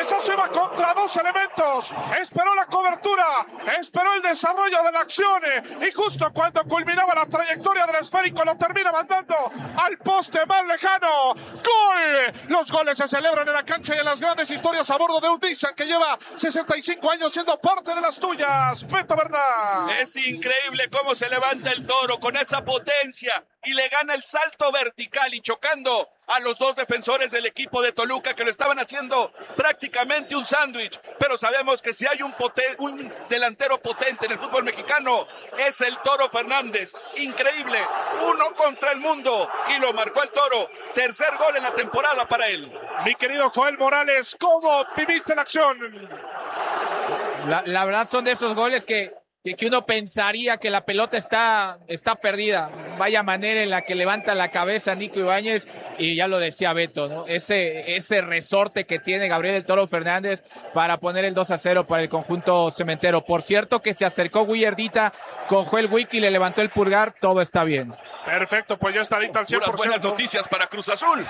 cabezazo iba contra dos elementos. Esperó la cobertura, esperó el desarrollo de la acción y justo cuando culminaba la trayectoria del esférico lo termina mandando al poste más lejano. ¡Gol! Los goles se celebran en la cancha y en las grandes historias a bordo de un Nissan que lleva 65 años siendo parte de las tuyas. Beto Bernal. Es increíble cómo se levanta el Toro con esa potencia y le gana el salto vertical y chocando a los dos defensores del equipo de Toluca que lo estaban haciendo prácticamente un sándwich. Pero sabemos que si hay un delantero potente en el fútbol mexicano es el Toro Fernández. Increíble, 1 contra el mundo y lo marcó el Toro. Tercer gol en la temporada para él. Mi querido Joel Morales, ¿cómo viviste la acción? La verdad son de esos goles que uno pensaría que la pelota está perdida. Vaya manera en la que levanta la cabeza Nico Ibáñez, y ya lo decía Beto, ¿no? Ese resorte que tiene Gabriel el Toro Fernández para poner el 2-0 para el conjunto cementero. Por cierto que se acercó Guillardita con Joel Wiki, le levantó el pulgar, todo está bien. Perfecto, pues ya está dicta al 100%. Puras buenas noticias para Cruz Azul.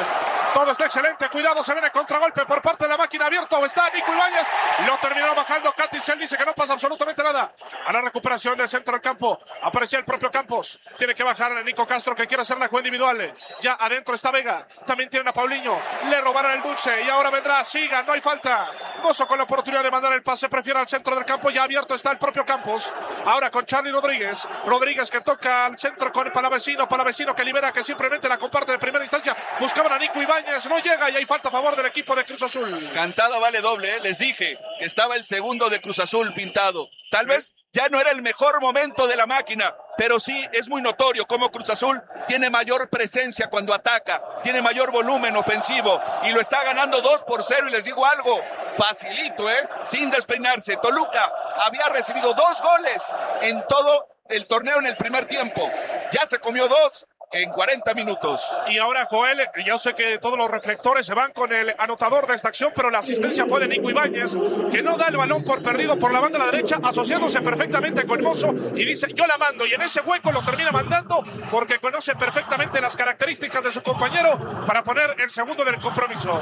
Todo está excelente, cuidado, se viene contragolpe por parte de la máquina abierto, está Nico Ibáñez, lo terminó bajando Caticel, dice que no pasa absolutamente nada. A la recuperación del centro del campo, aparecía el propio Campos, tiene que bajar a Nico Castro que quiere hacer la jugada individual, ya adentro está Vega, también tienen a Paulinho, le robaron el dulce y ahora vendrá Siga, no hay falta. Mozo con la oportunidad de mandar el pase, prefiere al centro del campo, ya abierto está el propio Campos, ahora con Charly Rodríguez que toca al centro con Palavecino que libera, que simplemente la comparte de primera instancia, buscaban a Nico Ibáñez, no llega y hay falta a favor del equipo de Cruz Azul. Cantada vale doble, les dije que estaba el segundo de Cruz Azul pintado. Tal vez ya no era el mejor momento de la máquina, pero sí es muy notorio cómo Cruz Azul tiene mayor presencia cuando ataca, tiene mayor volumen ofensivo y lo está ganando 2-0 y les digo algo, facilito, sin despeinarse. Toluca había recibido 2 goles en todo el torneo en el primer tiempo, ya se comió 2 en 40 minutos. Y ahora Joel, yo sé que todos los reflectores se van con el anotador de esta acción, pero la asistencia fue de Nico Ibáñez, que no da el balón por perdido por la banda de la derecha, asociándose perfectamente con Mozo y dice, yo la mando, y en ese hueco lo termina mandando porque conoce perfectamente las características de su compañero para poner el segundo del compromiso.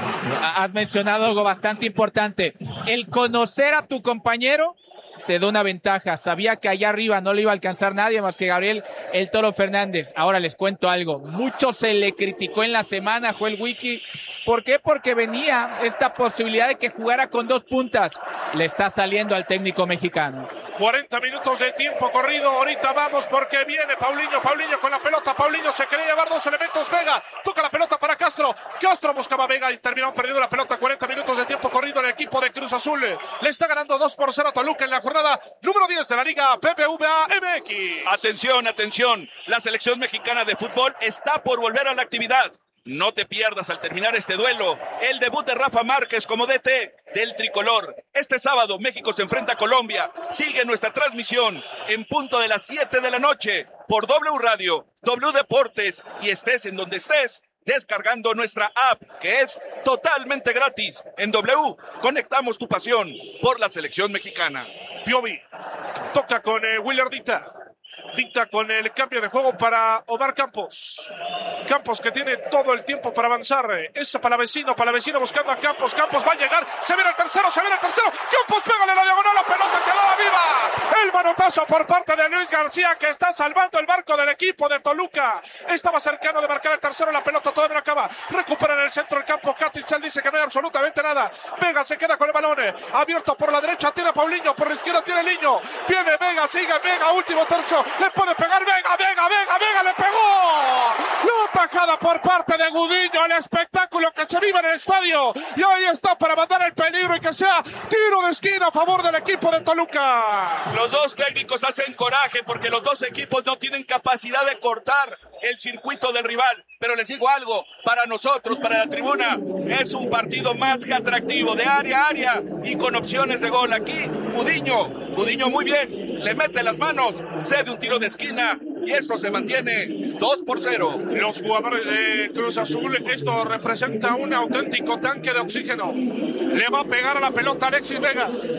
Has mencionado algo bastante importante, el conocer a tu compañero te da una ventaja. Sabía que allá arriba no le iba a alcanzar nadie más que Gabriel el Toro Fernández. Ahora les cuento algo, mucho se le criticó en la semana a Joel Wiki. ¿Por qué? Porque venía esta posibilidad de que jugara con 2 puntas. Le está saliendo al técnico mexicano. 40 minutos de tiempo corrido, ahorita vamos porque viene Paulinho con la pelota, Paulinho se quería llevar 2 elementos, Vega, toca la pelota para Castro buscaba a Vega y terminó perdiendo la pelota. 40 minutos de tiempo corrido, el equipo de Cruz Azul le está ganando 2-0 a Toluca en la jornada número 10 de la Liga BBVA MX. Atención, la selección mexicana de fútbol está por volver a la actividad. No te pierdas al terminar este duelo el debut de Rafa Márquez como DT del tricolor. Este sábado México se enfrenta a Colombia. Sigue nuestra transmisión en punto de las 7 de la noche por W Radio, W Deportes y estés en donde estés, descargando nuestra app que es totalmente gratis. En W conectamos tu pasión por la selección mexicana. Piovi toca con Willardita. Dicta con el cambio de juego para Omar Campos que tiene todo el tiempo para avanzar. Es Palavecino buscando a Campos va a llegar, se viene el tercero, Campos pégale la diagonal, la pelota quedaba viva. El manotazo por parte de Luis García que está salvando el barco del equipo de Toluca. Estaba cercano de marcar el tercero, la pelota todavía no acaba. Recupera en el centro del campo, Caticel dice que no hay absolutamente nada. Vega se queda con el balón, abierto por la derecha, tiene a Paulinho, por la izquierda tiene Liño. Viene Vega, sigue Vega, último tercio. Le puede pegar Vega, le pegó. La tajada por parte de Gudiño, el espectáculo que se vive en el estadio. Y ahí está para mandar el peligro y que sea tiro de esquina a favor del equipo de Toluca. Los dos técnicos hacen coraje porque los dos equipos no tienen capacidad de cortar el circuito del rival. Pero les digo algo, para nosotros, para la tribuna, es un partido más que atractivo, de área a área y con opciones de gol. Aquí, Gudiño muy bien, le mete las manos, cede un tiro de esquina y esto se mantiene 2-0. Los jugadores de Cruz Azul, esto representa un auténtico tanque de oxígeno. Le va a pegar a la pelota Alexis Vega.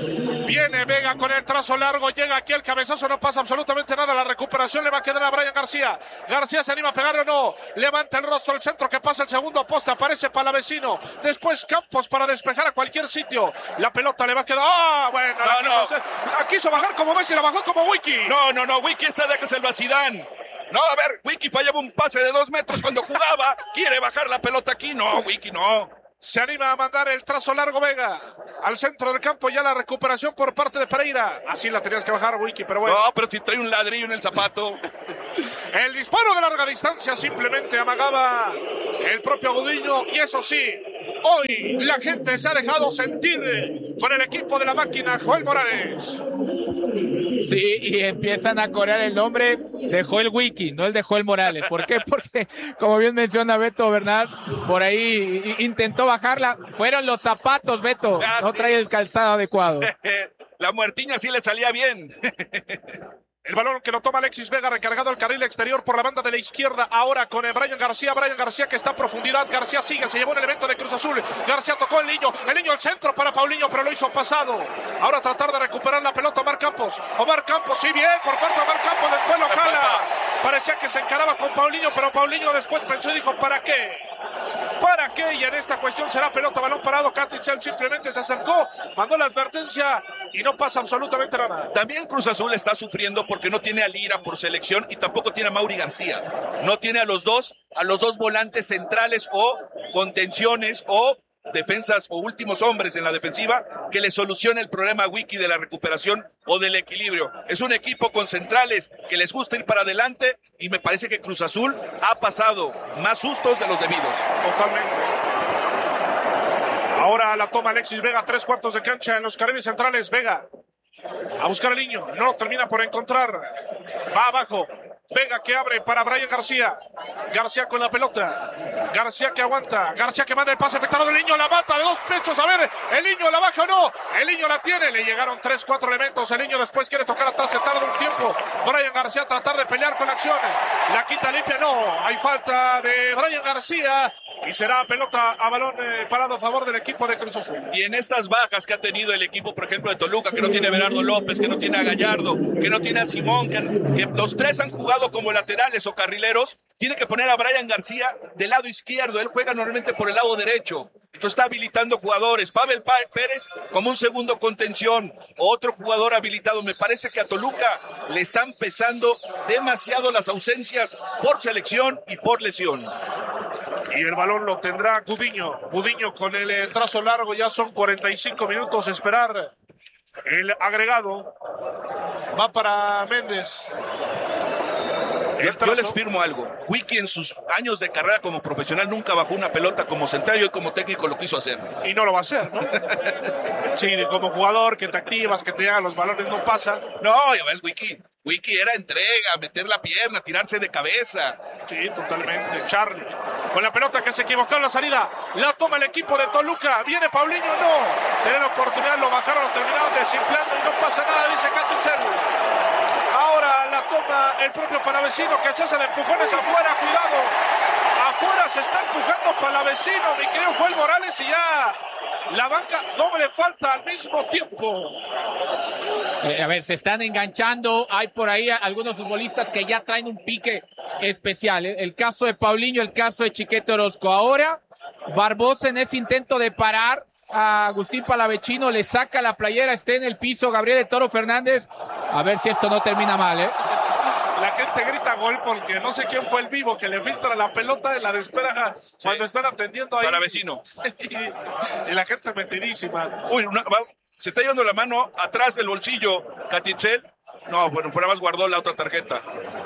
Viene Vega con el trazo largo, llega aquí el cabezazo, no pasa absolutamente nada, la recuperación le va a quedar a Brian García. García se anima a pegarle o no, levanta el rostro al centro que pasa el segundo poste, aparece Palavecino, después Campos para despejar a cualquier sitio, la pelota le va a quedar, bueno, la quiso bajar como Messi, la bajó como Wiki. No, Wiki esa déjeselo a Zidane. No, a ver, Wiki fallaba un pase de 2 metros cuando jugaba, quiere bajar la pelota aquí, no, Wiki no. Se anima a mandar el trazo largo Vega al centro del campo, ya la recuperación por parte de Pereira. Así la tenías que bajar, Wiki, pero bueno. No, pero si trae un ladrillo en el zapato. El disparo de larga distancia simplemente amagaba el propio Gudiño. Y eso sí, hoy la gente se ha dejado sentir con el equipo de la máquina Joel Morales. Sí, y empiezan a corear el nombre de Joel Wiki, no el de Joel Morales. ¿Por qué? Porque, como bien menciona Beto Bernal, por ahí intentó bajarla. Fueron los zapatos, Beto. No trae el calzado adecuado. La muertiña sí le salía bien. El balón que lo toma Alexis Vega, recargado al carril exterior por la banda de la izquierda, ahora con Brian García que está en profundidad, García sigue, se llevó un elemento de Cruz Azul, García tocó el niño al centro para Paulinho, pero lo hizo pasado, ahora tratar de recuperar la pelota Omar Campos, sí bien, por parte de Omar Campos, después lo jala, parecía que se encaraba con Paulinho, pero Paulinho después pensó y dijo, ¿para qué? Y en esta cuestión será pelota, balón parado, Cattichel simplemente se acercó, mandó la advertencia y no pasa absolutamente nada. También Cruz Azul está sufriendo porque no tiene a Lira por selección y tampoco tiene a Mauri García. No tiene a los dos volantes centrales o contenciones o defensas o últimos hombres en la defensiva que le solucione el problema a Wiki de la recuperación o del equilibrio. Es un equipo con centrales que les gusta ir para adelante y me parece que Cruz Azul ha pasado más sustos de los debidos. Totalmente. Ahora la toma Alexis Vega, 3/4 de cancha en los carriles centrales. Vega a buscar al niño, no termina por encontrar, va abajo. Vega que abre para Brian García con la pelota, García que aguanta, García que manda el pase afectado del niño, la mata de 2 pechos, a ver, el niño la baja o no, el niño la tiene, le llegaron 3-4 elementos, el niño después quiere tocar atrás, se tarda un tiempo, Brian García a tratar de pelear con la acción, la quita limpia, no, hay falta de Brian García, y será pelota a balón parado a favor del equipo de Cruz Azul. Y en estas bajas que ha tenido el equipo, por ejemplo, de Toluca, que no tiene a Bernardo López, que no tiene a Gallardo, que no tiene a Simón, que los tres han jugado como laterales o carrileros, tiene que poner a Brian García del lado izquierdo. Él juega normalmente por el lado derecho. Esto está habilitando jugadores. Pavel Pérez como un segundo contención. Otro jugador habilitado. Me parece que a Toluca le están pesando demasiado las ausencias por selección y por lesión. Y el balón lo tendrá Gudiño. Gudiño con el trazo largo. Ya son 45 minutos. Esperar el agregado. Va para Méndez. Yo les firmo algo. Wiki en sus años de carrera como profesional nunca bajó una pelota como central y como técnico lo quiso hacer. Y no lo va a hacer, ¿no? Sí, como jugador que te activas, que te llegan los balones, no pasa. No, ya ves, Wiki era entrega, meter la pierna, tirarse de cabeza. Sí, totalmente. Charlie, con la pelota que se equivocó en la salida, la toma el equipo de Toluca. Viene Paulinho, no. Tiene la oportunidad, lo bajaron, lo terminaron desinflando y no pasa nada, dice Cattichel. Ahora la toma el propio Palavecino que se hace de empujones afuera, cuidado. Afuera se está empujando Palavecino, mi querido Joel Morales, y ya la banca doble falta al mismo tiempo. A ver, se están enganchando. Hay por ahí algunos futbolistas que ya traen un pique especial. El caso de Paulinho, el caso de Chiquete Orozco. Ahora Barbosa en ese intento de parar a Agustín Palavecino le saca la playera, está en el piso Gabriel de Toro Fernández. A ver si esto no termina mal, ¿eh? La gente grita gol porque no sé quién fue el vivo que le filtra la pelota en la despeja cuando están atendiendo ahí. Palavecino. y la gente metidísima. Uy, se está llevando la mano atrás del bolsillo Cattichel. No, bueno, por más guardó la otra tarjeta.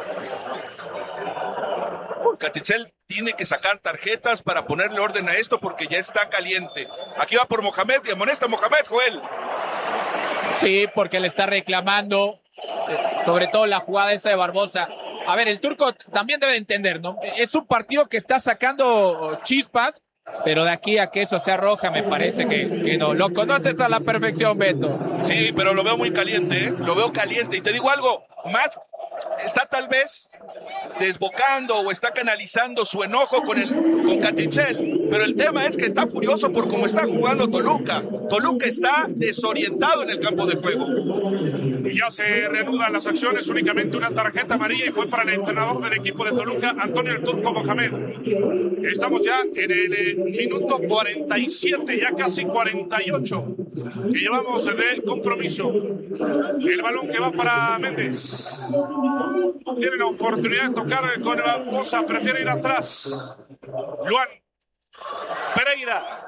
Cattichel tiene que sacar tarjetas para ponerle orden a esto porque ya está caliente. Aquí va por Mohamed y amonesta a Mohamed, Joel. Sí, porque le está reclamando, sobre todo la jugada esa de Barbosa. A ver, el turco también debe entender, ¿no? Es un partido que está sacando chispas, pero de aquí a que eso sea roja me parece que no. Lo conoces a la perfección, Beto. Sí, pero lo veo muy caliente, ¿eh? Lo veo caliente. Y te digo algo, más está tal vez desbocando o está canalizando su enojo con Cattichel. pero el tema es que está furioso por cómo está jugando Toluca. Toluca está desorientado en el campo de juego. Ya se reanudan las acciones, únicamente una tarjeta amarilla y fue para el entrenador del equipo de Toluca, Antonio el Turco Mohamed. Estamos ya en el minuto 47, ya casi 48 que llevamos del compromiso. El balón que va para Méndez. Tiene la oportunidad de tocar con la Bosa, prefiere ir atrás. Luan Pereira.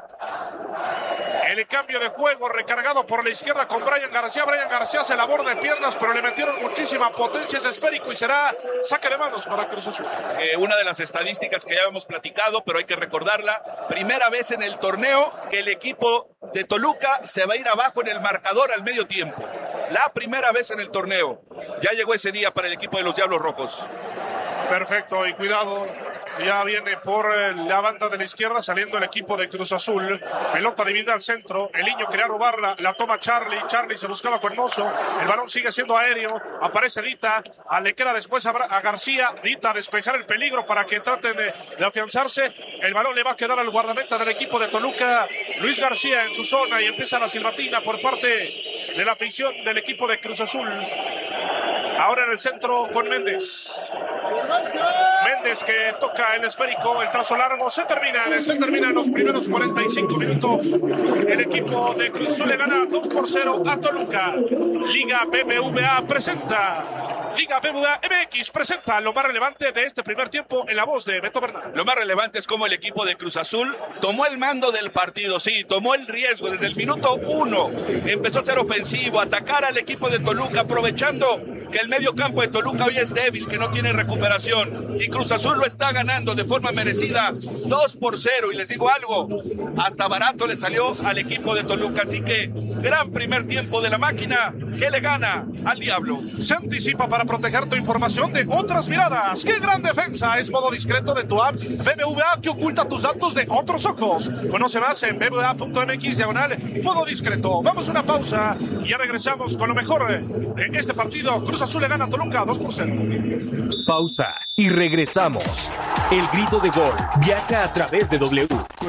El cambio de juego recargado por la izquierda con Brian García. Brian García se la borda de piernas, pero le metieron muchísima potencia, es esférico y será saque de manos para Cruz Azul. Una de las estadísticas que ya hemos platicado, pero hay que recordarla. Primera vez en el torneo que el equipo de Toluca se va a ir abajo en el marcador al medio tiempo. La primera vez en el torneo. Ya llegó ese día para el equipo de los Diablos Rojos. Perfecto, y cuidado, ya viene por la banda de la izquierda saliendo el equipo de Cruz Azul. Pelota dividida al centro, el niño quería robarla, la toma Charlie se buscaba con Mozo, el balón sigue siendo aéreo, aparece Dita, le queda después a García, Dita a despejar el peligro para que traten de afianzarse, el balón le va a quedar al guardameta del equipo de Toluca, Luis García en su zona y empieza la silbatina por parte de la afición del equipo de Cruz Azul. Ahora en el centro con Méndez. Méndez que toca el esférico, el trazo largo, se termina en los primeros 45 minutos. El equipo de Cruz Azul le gana 2-0 a Toluca. Liga BBVA presenta, Liga BBVA MX presenta lo más relevante de este primer tiempo en la voz de Beto Bernal. Lo más relevante es cómo el equipo de Cruz Azul tomó el mando del partido, sí, tomó el riesgo desde el minuto 1. Empezó a ser ofensivo, a atacar al equipo de Toluca, aprovechando que el medio campo de Toluca hoy es débil, que no tiene recuperación, y Cruz Azul lo está ganando de forma merecida 2-0, y les digo algo, hasta barato le salió al equipo de Toluca, así que gran primer tiempo de la máquina que le gana al Diablo. Se anticipa para proteger tu información de otras miradas. ¡Qué gran defensa! Es modo discreto de tu app BBVA que oculta tus datos de otros ojos. Conoce más en bbva.mx/modo discreto. Vamos a una pausa y ya regresamos con lo mejor en este partido. Cruz Azul le gana a Toluca 2-0. Pausa y regresamos. El grito de gol viaja a través de W.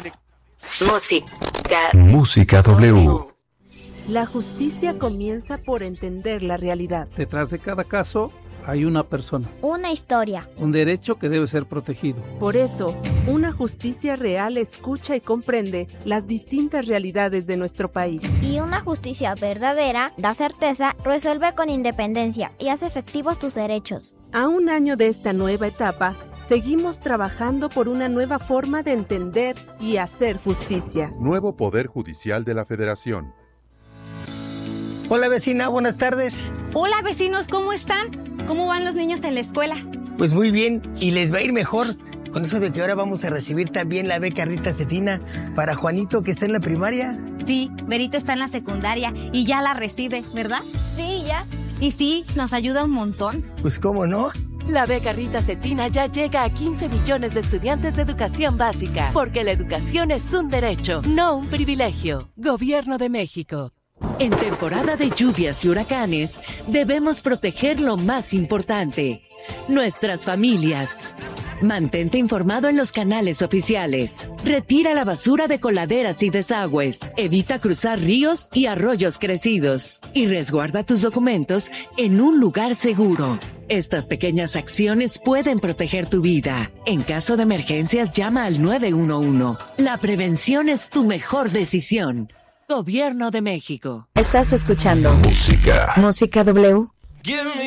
Música W. La justicia comienza por entender la realidad. Detrás de cada caso hay una persona. Una historia. Un derecho que debe ser protegido. Por eso, una justicia real escucha y comprende las distintas realidades de nuestro país. Y una justicia verdadera da certeza, resuelve con independencia y hace efectivos tus derechos. A un año de esta nueva etapa, seguimos trabajando por una nueva forma de entender y hacer justicia. Nuevo Poder Judicial de la Federación. Hola vecina, buenas tardes. Hola vecinos, ¿cómo están? ¿Cómo van los niños en la escuela? Pues muy bien, y les va a ir mejor con eso de que ahora vamos a recibir también la beca Rita Cetina para Juanito que está en la primaria. Sí, Berito está en la secundaria y ya la recibe, ¿verdad? Sí, ya. Y sí, nos ayuda un montón. Pues cómo no. La beca Rita Cetina ya llega a 15 millones de estudiantes de educación básica, porque la educación es un derecho, no un privilegio. Gobierno de México. En temporada de lluvias y huracanes, debemos proteger lo más importante, nuestras familias. Mantente informado en los canales oficiales. Retira la basura de coladeras y desagües. Evita cruzar ríos y arroyos crecidos. Y resguarda tus documentos en un lugar seguro. Estas pequeñas acciones pueden proteger tu vida. En caso de emergencias, llama al 911. La prevención es tu mejor decisión. Gobierno de México. Estás escuchando Música W.